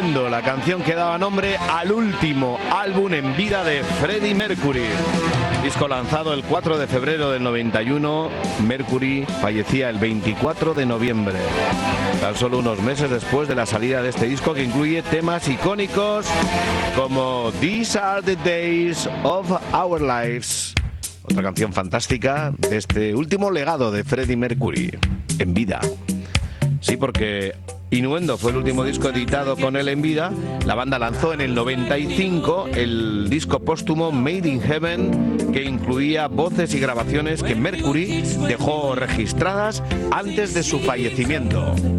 Innuendo, la canción que daba nombre al último álbum en vida de Freddie Mercury. Disco lanzado el 4 de febrero del 91, Mercury fallecía el 24 de noviembre. Tan solo unos meses después de la salida de este disco, que incluye temas icónicos como These Are the Days of Our Lives. Otra canción fantástica de este último legado de Freddie Mercury en vida. Sí, porque Innuendo fue el último disco editado con él en vida. La banda lanzó en el 95 el disco póstumo Made in Heaven, que incluía voces y grabaciones que Mercury dejó registradas antes de su fallecimiento.